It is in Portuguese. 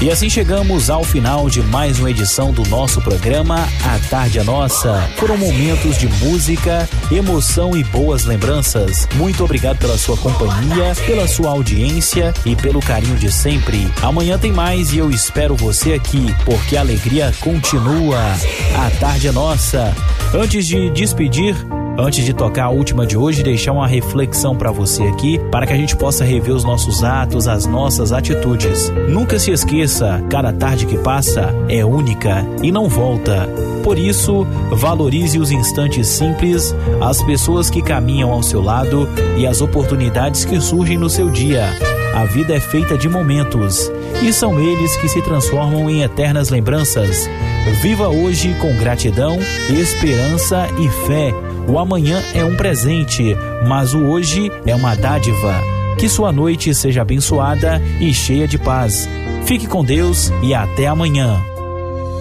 E assim chegamos ao final de mais uma edição do nosso programa A Tarde é Nossa. Foram momentos de música, emoção e boas lembranças. Muito obrigado pela sua companhia, pela sua audiência e pelo carinho de sempre. Amanhã tem mais e eu espero você aqui, porque a alegria continua. A Tarde é Nossa. Antes de despedir, antes de tocar a última de hoje, deixar uma reflexão para você aqui, para que a gente possa rever os nossos atos, as nossas atitudes. Nunca se esqueça, cada tarde que passa é única e não volta. Por isso, valorize os instantes simples, as pessoas que caminham ao seu lado e as oportunidades que surgem no seu dia. A vida é feita de momentos e são eles que se transformam em eternas lembranças. Viva hoje com gratidão, esperança e fé. O amanhã é um presente, mas o hoje é uma dádiva. Que sua noite seja abençoada e cheia de paz. Fique com Deus e até amanhã.